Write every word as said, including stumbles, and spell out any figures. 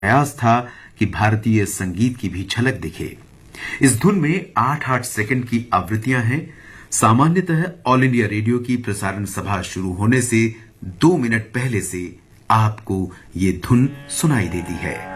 प्रयास था कि भारतीय संगीत की भी झलक दिखे। इस धुन में आठ आठ सेकंड की आवृत्तियां हैं। सामान्यतः ऑल इंडिया रेडियो की प्रसारण सभा शुरू होने से दो मिनट पहले से आपको ये धुन सुनाई देती है।